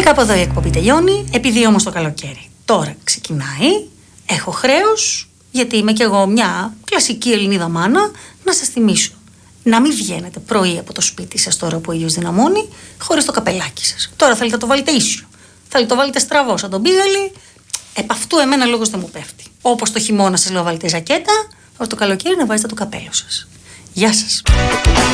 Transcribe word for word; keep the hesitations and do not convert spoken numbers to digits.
κάπου εδώ η εκπομπή τελειώνει, επειδή όμως το καλοκαίρι τώρα ξεκινάει, έχω χρέος, γιατί είμαι κι εγώ μια κλασική Ελληνίδα μάνα, να σας θυμίσω. Να μην βγαίνετε πρωί από το σπίτι σας τώρα που ο ήλιος δυναμώνει, χωρίς το καπελάκι σας. Τώρα θέλετε να το βάλετε ίσιο. Θέλετε να το βάλετε στραβό σαν τον πίγαλι. Επ' αυτού εμένα λόγος δεν μου πέφτει. Όπως το χειμώνα σας λέω βάλετε ζακέτα, ώστε το καλοκαίρι να βάζετε το καπέλο σας. Γεια σας.